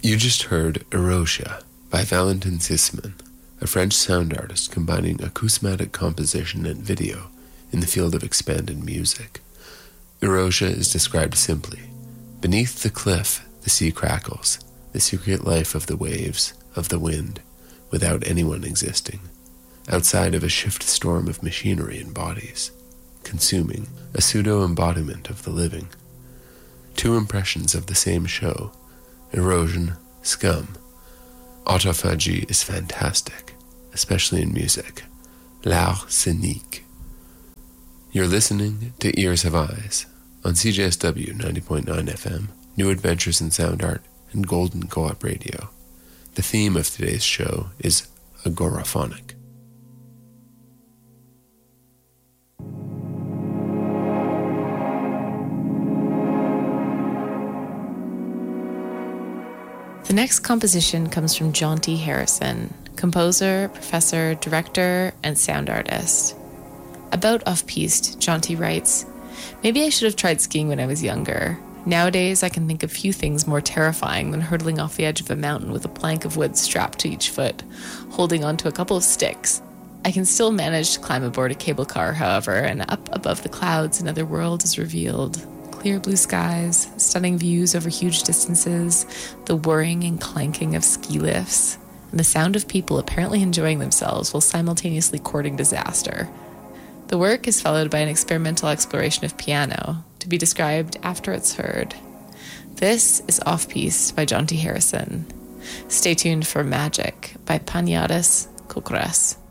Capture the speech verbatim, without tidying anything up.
You just heard Erosia by Valentin Sisman, a French sound artist combining acousmatic composition and video in the field of expanded music. Erosia is described simply. Beneath the cliff, the sea crackles, the secret life of the waves, of the wind, without anyone existing, outside of a shift storm of machinery and bodies, consuming, a pseudo-embodiment of the living. Two impressions of the same show, erosion, scum. Autophagy is fantastic, especially in music. L'art scénique. You're listening to Ears Have Eyes on C J S W ninety point nine F M, New Adventures in Sound Art, and Golden Co-op Radio. The theme of today's show is agoraphonic. The next composition comes from Jonty Harrison, composer, professor, director, and sound artist. About Off-Piste, Jonty writes, "Maybe I should have tried skiing when I was younger. Nowadays, I can think of few things more terrifying than hurtling off the edge of a mountain with a plank of wood strapped to each foot, holding onto a couple of sticks. I can still manage to climb aboard a cable car, however, and up above the clouds another world is revealed. Clear blue skies, stunning views over huge distances, the whirring and clanking of ski lifts, and the sound of people apparently enjoying themselves while simultaneously courting disaster. The work is followed by an experimental exploration of piano, to be described after it's heard. This is Off-Piste by Jonty Harrison. Stay tuned for Magic by Panayotis Kokras."